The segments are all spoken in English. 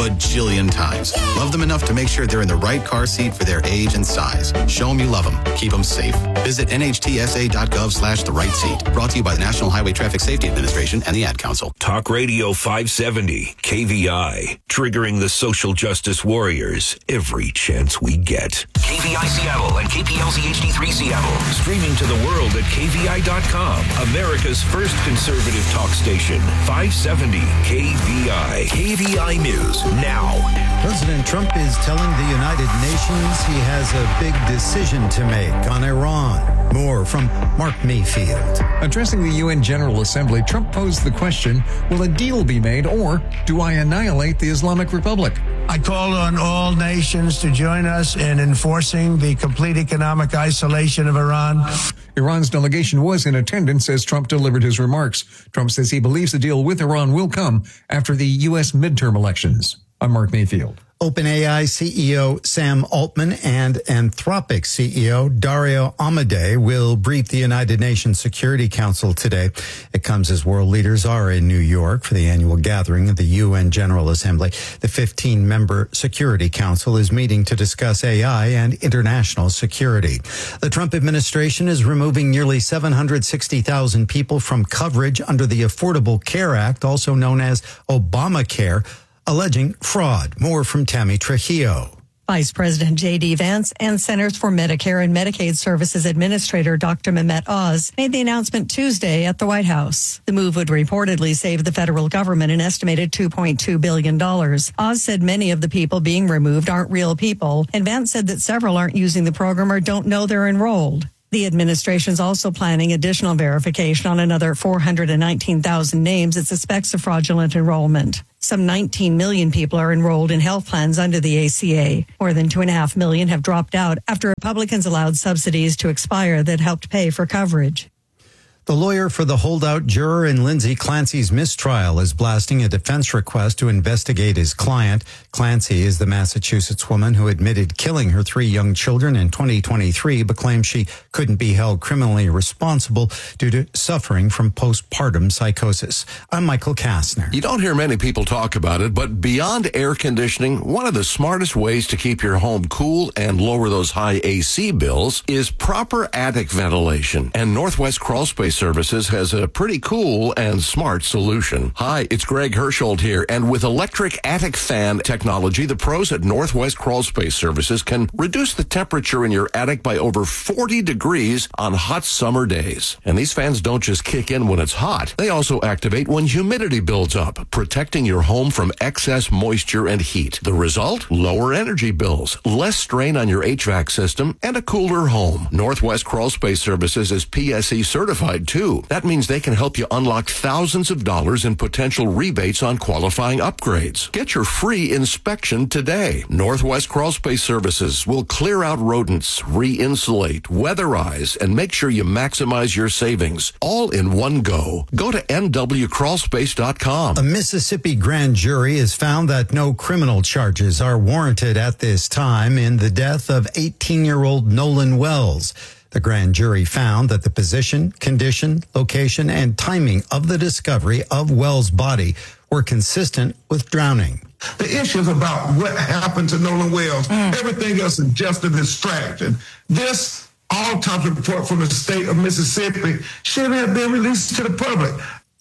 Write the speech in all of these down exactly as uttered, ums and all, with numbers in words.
bajillion times. Love them enough to make sure they're in the right car seat for their age and size. Show them you love them. Keep them safe. Visit N H T S A dot gov slash the right seat. Brought to you by the National Highway Traffic Safety Administration and the Ad Council. Talk Radio five seventy, K V I, triggering the social justice warriors every chance we get. K V I Seattle and K P L Z H D three Seattle. Streaming to the world at K V I dot com, America's first conservative talk station. five seventy K V I. K V I News now. President Trump is telling the United Nations he has a big decision to make on Iran. More from Mark Mayfield. Addressing the U N General Assembly, Trump posed the question, will a deal be made or do I annihilate the Islamic Republic? I called on all nations to join us in enforcing the complete economic isolation of Iran. Iran's delegation was in attendance as Trump delivered his remarks. Trump says he believes a deal with Iran will come after the U S midterm elections. I'm Mark Mayfield. OpenAI C E O Sam Altman and Anthropic C E O Dario Amodei will brief the United Nations Security Council today. It comes as world leaders are in New York for the annual gathering of the U N General Assembly. The fifteen-member Security Council is meeting to discuss A I and international security. The Trump administration is removing nearly seven hundred sixty thousand people from coverage under the Affordable Care Act, also known as Obamacare, alleging fraud. More from Tammy Trujillo. Vice President J D. Vance and Centers for Medicare and Medicaid Services Administrator Doctor Mehmet Oz made the announcement Tuesday at the White House. The move would reportedly save the federal government an estimated two point two billion dollars. Oz said many of the people being removed aren't real people, and Vance said that several aren't using the program or don't know they're enrolled. The administration is also planning additional verification on another four hundred nineteen thousand names it suspects of fraudulent enrollment. Some nineteen million people are enrolled in health plans under the A C A. More than two point five million have dropped out after Republicans allowed subsidies to expire that helped pay for coverage. The lawyer for the holdout juror in Lindsay Clancy's mistrial is blasting a defense request to investigate his client. Clancy is the Massachusetts woman who admitted killing her three young children in twenty twenty-three, but claims she couldn't be held criminally responsible due to suffering from postpartum psychosis. I'm Michael Kastner. You don't hear many people talk about it, but beyond air conditioning, one of the smartest ways to keep your home cool and lower those high A C bills is proper attic ventilation. And Northwest Crawl Space Services has a pretty cool and smart solution. Hi, it's Greg Hersholt here, and with electric attic fan technology, the pros at Northwest Crawl Space Services can reduce the temperature in your attic by over forty degrees on hot summer days. And these fans don't just kick in when it's hot. They also activate when humidity builds up, protecting your home from excess moisture and heat. The result? Lower energy bills, less strain on your H V A C system, and a cooler home. Northwest Crawl Space Services is P S E certified too. That means they can help you unlock thousands of dollars in potential rebates on qualifying upgrades. Get your free inspection today. Northwest Crawl Space Services will clear out rodents, re-insulate, weatherize, and make sure you maximize your savings all in one go. Go to N W crawl space dot com. A Mississippi grand jury has found that no criminal charges are warranted at this time in the death of eighteen-year-old Nolan Wells. The grand jury found that the position, condition, location, and timing of the discovery of Wells' body were consistent with drowning. The issues about what happened to Nolan Wells, mm. everything else is just a distraction. This autopsy report from the state of Mississippi should have been released to the public.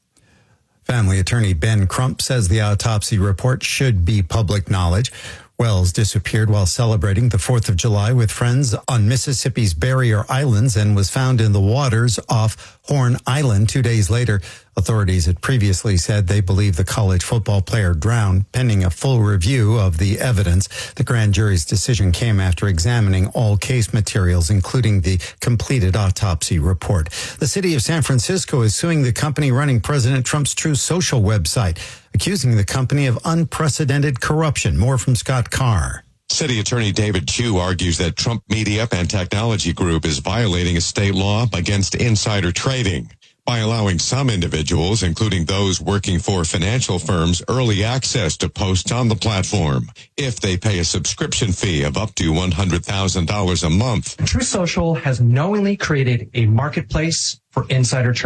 Family attorney Ben Crump says the autopsy report should be public knowledge. Wells disappeared while celebrating the fourth of July with friends on Mississippi's Barrier Islands and was found in the waters off Horn Island two days later. Authorities had previously said they believe the college football player drowned. Pending a full review of the evidence, the grand jury's decision came after examining all case materials, including the completed autopsy report. The city of San Francisco is suing the company running President Trump's Truth Social website, accusing the company of unprecedented corruption. More from Scott Carr. City Attorney David Chu argues that Trump Media and Technology Group is violating a state law against insider trading by allowing some individuals, including those working for financial firms, early access to posts on the platform if they pay a subscription fee of up to one hundred thousand dollars a month. Truth Social has knowingly created a marketplace for insider trading.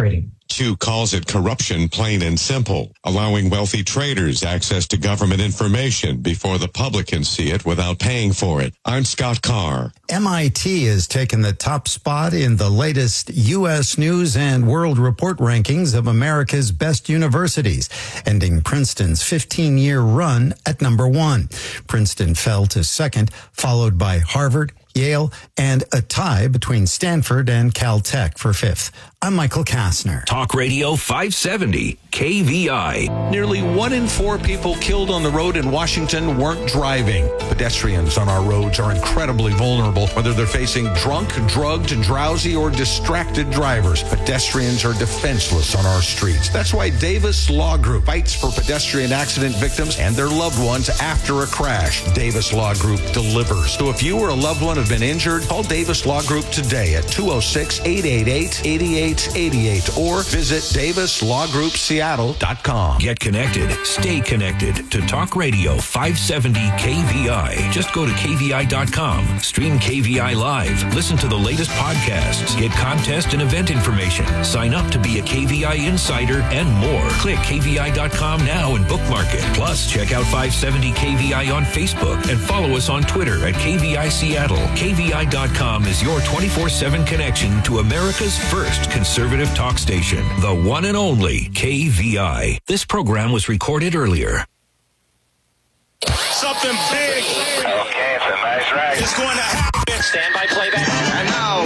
two calls it corruption, plain and simple, allowing wealthy traders access to government information before the public can see it without paying for it. I'm Scott Carr. M I T has taken the top spot in the latest U S News and World Report rankings of America's best universities, ending Princeton's fifteen-year run at number one. Princeton fell to second, followed by Harvard, Yale, and a tie between Stanford and Caltech for fifth. I'm Michael Kastner. Talk Radio five seventy, K V I. Nearly one in four people killed on the road in Washington weren't driving. Pedestrians on our roads are incredibly vulnerable, whether they're facing drunk, drugged, drowsy, or distracted drivers. Pedestrians are defenseless on our streets. That's why Davis Law Group fights for pedestrian accident victims and their loved ones after a crash. Davis Law Group delivers. So if you or a loved one have been injured, call Davis Law Group today at two oh six, eight eight eight, eight eight eight eight or visit davis law group seattle dot com. Get connected. Stay connected to Talk Radio five seventy K V I. Just go to K V I dot com. Stream K V I Live. Listen to the latest podcasts. Get contest and event information. Sign up to be a K V I insider and more. Click K V I dot com now and bookmark it. Plus, check out five seventy K V I on Facebook and follow us on Twitter at K V I Seattle. K V I dot com is your twenty-four seven connection to America's first conservative talk station, the one and only K V I. This program was recorded earlier. Something big. Okay, it's a nice ride. It's going to happen. Stand by playback. And now,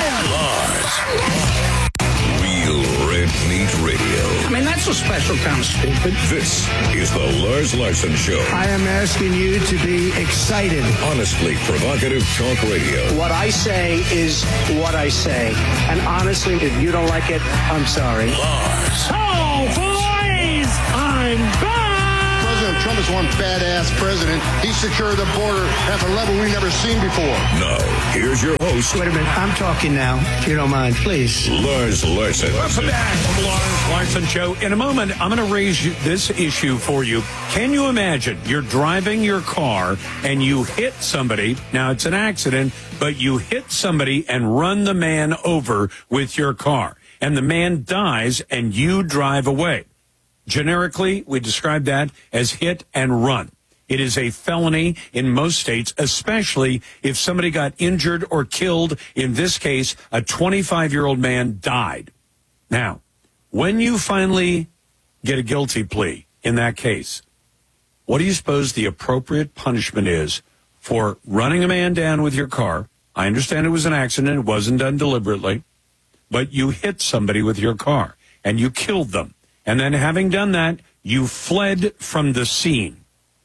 Lars. Real Red Meat Radio. I mean, that's a special kind of stupid. This is the Lars Larson Show. I am asking you to be excited. Honestly provocative talk radio. What I say is what I say. And honestly, if you don't like it, I'm sorry. Lars. oh, boys, I'm back. President Trump is one badass president. He secured the border at the level we've never seen before. Now, here's your host. Wait a minute, I'm talking now, if you don't mind, please. Lars Larson. Welcome back to the Lars Larson Show. In a moment, I'm going to raise you this issue for you. Can you imagine you're driving your car and you hit somebody? Now, it's an accident, but you hit somebody and run the man over with your car. And the man dies and you drive away. Generically, we describe that as hit and run. It is a felony in most states, especially if somebody got injured or killed. In this case, a twenty-five-year-old man died. Now, when you finally get a guilty plea in that case, what do you suppose the appropriate punishment is for running a man down with your car? I understand it was an accident. It wasn't done deliberately. But you hit somebody with your car and you killed them. And then having done that, you fled from the scene.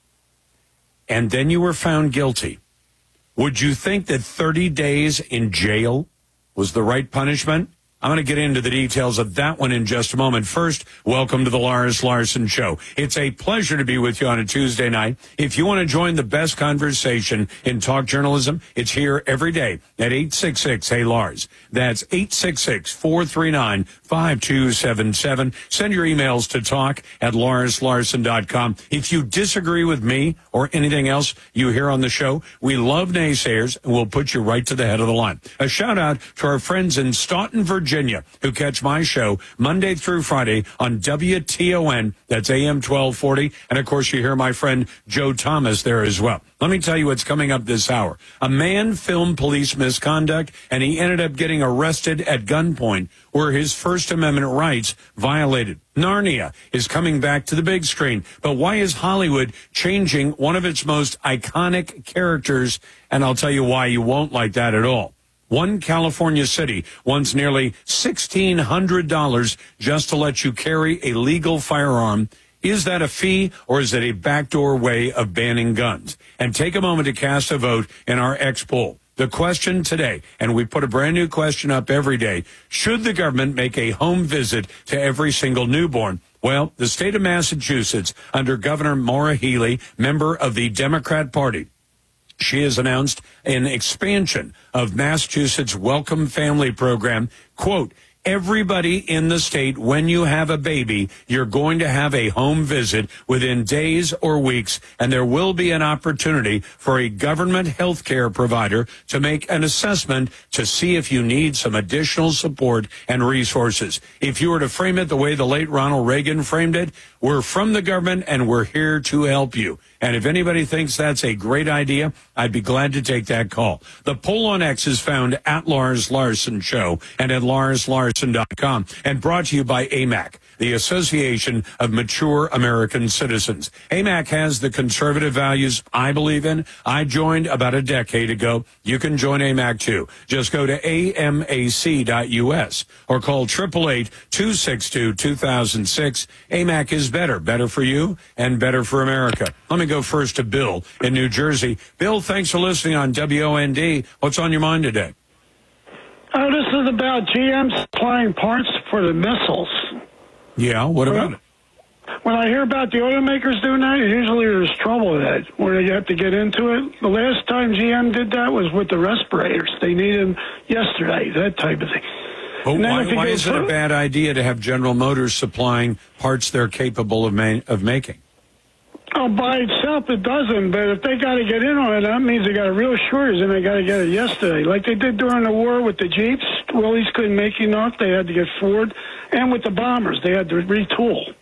And then you were found guilty. Would you think that thirty days in jail was the right punishment? I'm going to get into the details of that one in just a moment. First, welcome to the Lars Larson Show. It's a pleasure to be with you on a Tuesday night. If you want to join the best conversation in talk journalism, it's here every day at eight six six, hey Lars. That's eight six six, four three nine, five two seven seven. Send your emails to talk at lars larson dot com. If you disagree with me or anything else you hear on the show, we love naysayers and we'll put you right to the head of the line. A shout out to our friends in Staunton, Virginia. Virginia, who catch my show Monday through Friday on W T O N. That's A M twelve forty. And, of course, you hear my friend Joe Thomas there as well. Let me tell you what's coming up this hour. A man filmed police misconduct, and he ended up getting arrested at gunpoint where his First Amendment rights violated. Narnia is coming back to the big screen. But why is Hollywood changing one of its most iconic characters? And I'll tell you why you won't like that at all. One California city wants nearly sixteen hundred dollars just to let you carry a legal firearm. Is that a fee or is it a backdoor way of banning guns? And take a moment to cast a vote in our X poll. The question today, and we put a brand new question up every day, should the government make a home visit to every single newborn? Well, the state of Massachusetts, under Governor Maura Healey, member of the Democrat Party, she has announced an expansion of Massachusetts Welcome Family Program, quote, Everybody in the state, when you have a baby, you're going to have a home visit within days or weeks, and there will be an opportunity for a government health care provider to make an assessment to see if you need some additional support and resources. If you were to frame it the way the late Ronald Reagan framed it, we're from the government and we're here to help you. And if anybody thinks that's a great idea, I'd be glad to take that call. The poll on X is found at Lars Larson Show and at lars larson dot com, and brought to you by A M A C, the Association of Mature American Citizens. A M A C has the conservative values I believe in. I joined about a decade ago. You can join A M A C too. Just go to A M A C dot U S or call eight eight eight, two six two, two thousand six. A M A C is better. Better for you and better for America. Let me go first to Bill in New Jersey. Bill, thanks for listening on W O N D. What's on your mind today? Oh, this is about G M supplying parts for the missiles. Yeah, what about well, it? When I hear about the automakers doing that, usually there's trouble with that, where you have to get into it. The last time G M did that was with the respirators. They need them yesterday, that type of thing. But why, why is it a bad idea to have General Motors supplying parts they're capable of, ma- of making? Oh, by itself it doesn't, but if they got to get in on it, that means they got a real shortage and they got to get it yesterday. Like they did during the war with the Jeeps. Willys couldn't make enough. They had to get Ford. And with the bombers, they had to retool.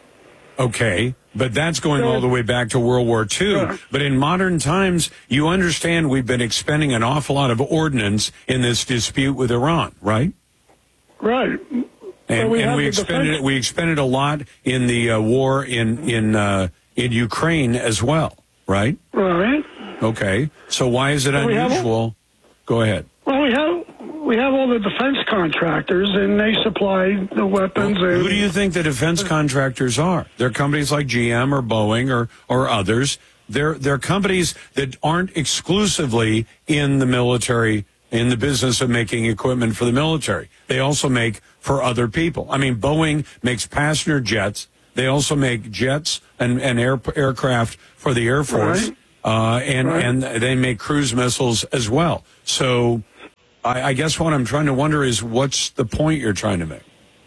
Okay, but that's going all the way back to World War Two. Sure. But in modern times, you understand we've been expending an awful lot of ordnance in this dispute with Iran, right? Right. And we, and we expended defense- we expended a lot in the uh, war in in uh, in Ukraine as well, right? Right. Okay. So why is it Well, we have- unusual? Go ahead. Well, we have we have all the defense contractors, and they supply the weapons. Well, and, who do you think the defense contractors are? They're companies like G M or Boeing or or others. They're they're companies that aren't exclusively in the military, in the business of making equipment for the military. They also make for other people. I mean, Boeing makes passenger jets. They also make jets and, and air, aircraft for the Air Force. Right. Uh, and, Right. and they make cruise missiles as well. So I, I guess what I'm trying to wonder is what's the point you're trying to make?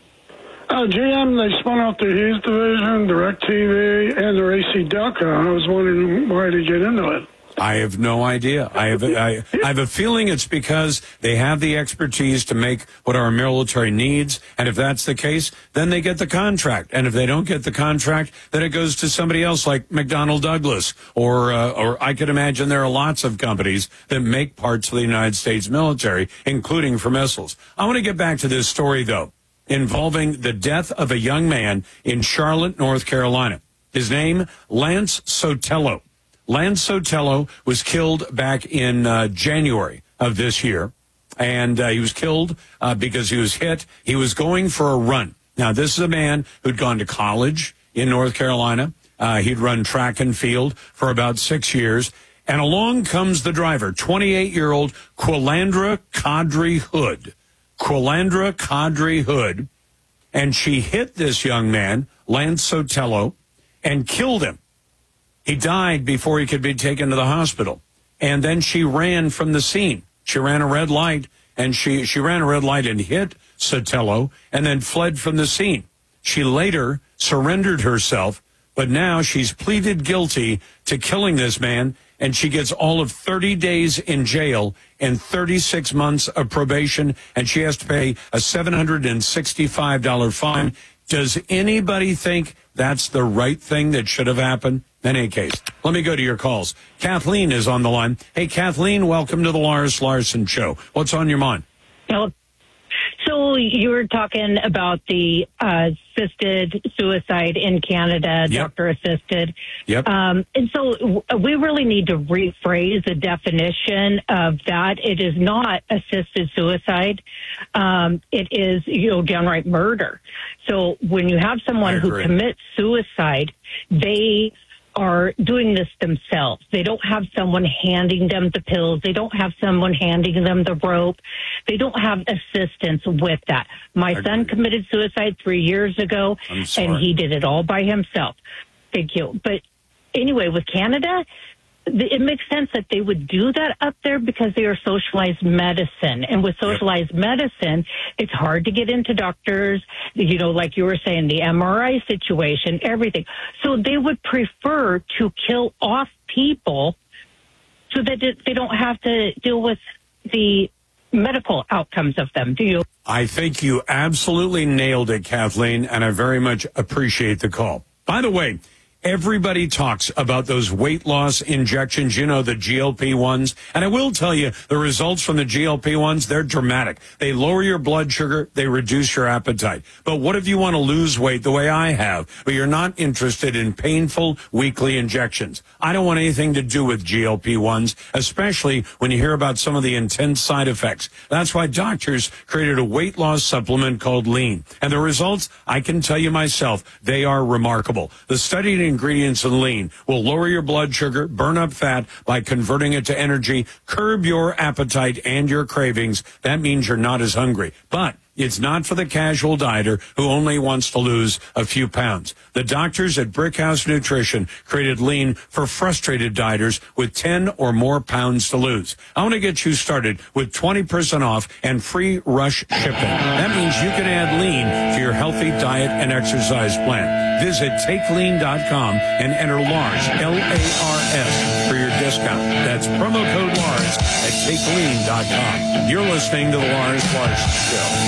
Uh, G M, they spun off their Hughes division, DirecTV, and their A C Delco. I was wondering why they get into it. I have no idea. I have I, I have a feeling it's because they have the expertise to make what our military needs, and if that's the case, then they get the contract. And if they don't get the contract, then it goes to somebody else like McDonnell Douglas, or uh, or I could imagine there are lots of companies that make parts for the United States military, including for missiles. I want to get back to this story though, involving the death of a young man in Charlotte, North Carolina. His name, Lance Sotelo. Lance Sotelo was killed back in uh, January of this year, and uh, he was killed uh, because he was hit. He was going for a run. Now, this is a man who'd gone to college in North Carolina. Uh, he'd run track and field for about six years, and along comes the driver, twenty-eight-year-old Quilandra Kadri Hood. Quilandra Kadri Hood, and she hit this young man, Lance Sotelo, and killed him. He died before he could be taken to the hospital. And then she ran from the scene. She ran a red light, and she, she ran a red light and hit Sotelo, and then fled from the scene. She later surrendered herself, but now she's pleaded guilty to killing this man, and she gets all of thirty days in jail and thirty-six months of probation, and she has to pay a seven hundred sixty-five dollars fine. Does anybody think that's the right thing that should have happened? In any case, let me go to your calls. Kathleen is on the line. Hey, Kathleen, welcome to the Lars Larson Show. What's on your mind? Well, so you were talking about the uh, assisted suicide in Canada, Yep. doctor-assisted. Yep. Um, and so w- we really need to rephrase the definition of that. It is not assisted suicide. Um, it is, you know, downright murder. So when you have someone who agree. commits suicide, they are doing this themselves. They don't have someone handing them the pills. They don't have someone handing them the rope. They don't have assistance with that. My son committed suicide three years ago, I'm sorry. and he did it all by himself. Thank you. But anyway, with Canada, it makes sense that they would do that up there because they are socialized medicine. And with socialized medicine, it's hard to get into doctors, you know, like you were saying, the M R I situation, everything. So they would prefer to kill off people so that they don't have to deal with the medical outcomes of them. Do you? I think you absolutely nailed it, Kathleen, and I very much appreciate the call. By the way, everybody talks about those weight loss injections, you know, the G L P ones. And I will tell you, the results from the G L P ones, they're dramatic. They lower your blood sugar. They reduce your appetite. But what if you want to lose weight the way I have, but you're not interested in painful weekly injections? I don't want anything to do with G L P ones, especially when you hear about some of the intense side effects. That's why doctors created a weight loss supplement called Lean. And the results, I can tell you myself, they are remarkable. The studied ingredients in Lean will lower your blood sugar, burn up fat by converting it to energy, curb your appetite and your cravings. That means you're not as hungry. But it's not for the casual dieter who only wants to lose a few pounds. The doctors at Brickhouse Nutrition created Lean for frustrated dieters with ten or more pounds to lose. I want to get you started with twenty percent off and free rush shipping. That means you can add Lean to your healthy diet and exercise plan. Visit take lean dot com and enter Lars, L A R S, for your discount. That's promo code Lars at take lean dot com. You're listening to the Lars Larson Show.